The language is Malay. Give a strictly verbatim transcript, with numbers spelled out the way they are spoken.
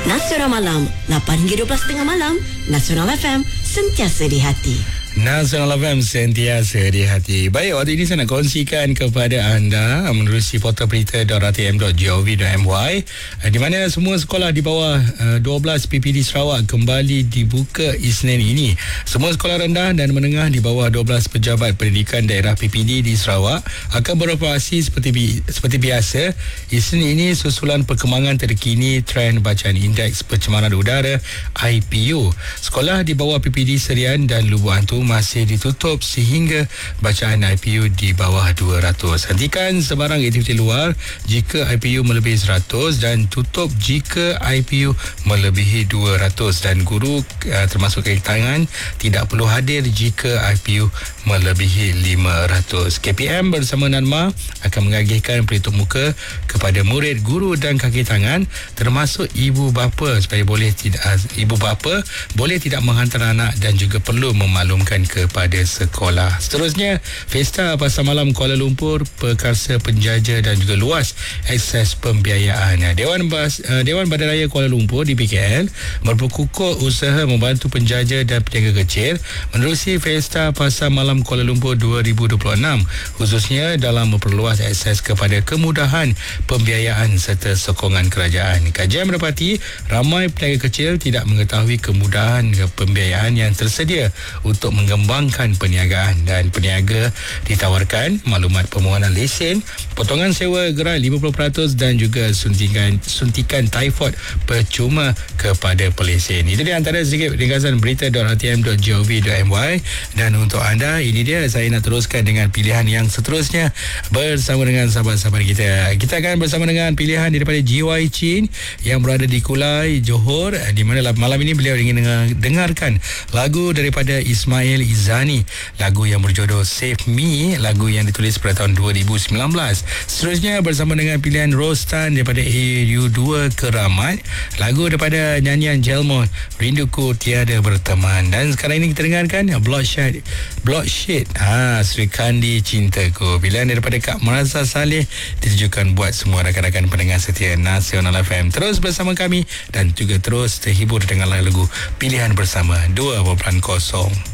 Nasional Malam, lapan hingga dua belas tiga puluh malam. Nasional F M, sentiasa di hati. Nasional F M, sentiasa di hati. Baik, waktu ini saya nak kongsikan kepada anda menerusi portal berita r t m dot gov dot m y, di mana semua sekolah di bawah dua belas P P D Sarawak kembali dibuka Isnin ini. Semua sekolah rendah dan menengah di bawah dua belas pejabat pendidikan daerah P P D di Sarawak akan beroperasi seperti bi- seperti biasa Isnin ini susulan perkembangan terkini trend bacaan indeks pencemaran udara I P U. Sekolah di bawah P P D Serian dan Lubuk Hantu masih ditutup sehingga bacaan I P U di bawah dua ratus. Hentikan sebarang aktiviti luar jika I P U melebihi seratus dan tutup jika I P U melebihi dua ratus, dan guru uh, termasuk kaki tangan tidak perlu hadir jika I P U melebihi lima ratus. K P M bersama NADMA akan mengagihkan pelitup muka kepada murid, guru dan kaki tangan termasuk ibu bapa supaya boleh tidak uh, ibu bapa boleh tidak menghantar anak dan juga perlu memaklumkan kepada sekolah. Seterusnya, Pesta Pasar Malam Kuala Lumpur, perkarsa penjaja dan juga luas akses pembiayaan. Dewan Bas, Dewan Badan Raya Kuala Lumpur di P K L berpekukuh usaha membantu penjaja dan peniaga kecil menerusi Pesta Pasar Malam Kuala Lumpur dua ribu dua puluh enam, khususnya dalam memperluas akses kepada kemudahan pembiayaan serta sokongan kerajaan. Kajian mendapati ramai peniaga kecil tidak mengetahui kemudahan pembiayaan yang tersedia untuk mengembangkan perniagaan, dan peniaga ditawarkan maklumat permohonan lesen, potongan sewa gerai lima puluh peratus dan juga suntikan suntikan typhoid percuma kepada pelesen. Itu dia antara sedikit ringkasan berita r t m dot gov dot m y, dan untuk anda ini dia saya nak teruskan dengan pilihan yang seterusnya bersama dengan sahabat-sahabat kita. Kita akan bersama dengan pilihan daripada G Y Chin yang berada di Kulai, Johor, di mana malam ini beliau ingin dengarkan lagu daripada Ismail Izani, lagu yang berjodoh Save Me, lagu yang ditulis pada tahun dua ribu sembilan belas. Seterusnya bersama dengan pilihan Rostan daripada A U dua Keramat, lagu daripada nyanyian Jelmon, Rinduku Tiada Berteman. Dan sekarang ini kita dengarkan Bloodshed Bloodshed ha, Sri Kandi Cintaku, pilihan daripada Kak Marasa Saleh, ditujukan buat semua rakan-rakan pendengar setia Nasional F M. Terus bersama kami dan juga terus terhibur dengan lagu pilihan bersama dua kosong.